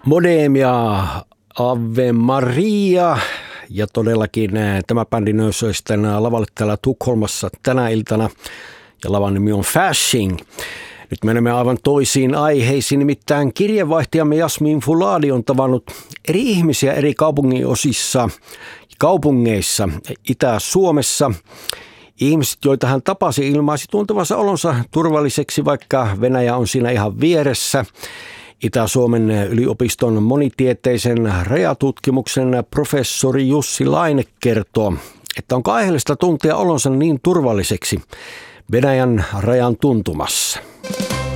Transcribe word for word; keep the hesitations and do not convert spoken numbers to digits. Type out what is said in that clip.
Modem ja Ave Maria. Ja todellakin tämä bändi nousee sitten lavalle täällä Tukholmassa tänä iltana. Ja lavan nimi on Fasching. Nyt menemme aivan toisiin aiheisiin. Nimittäin kirjeenvaihtajamme Jasmin Fouladi on tavannut eri ihmisiä eri kaupungin osissa, kaupungeissa Itä-Suomessa. Ihmiset, joita hän tapasi, ilmaisi tuntevansa olonsa turvalliseksi, vaikka Venäjä on siinä ihan vieressä. Itä-Suomen yliopiston monitieteisen rajatutkimuksen professori Jussi Laine kertoo, että on aiheellista tuntea olonsa niin turvalliseksi Venäjän rajan tuntumassa.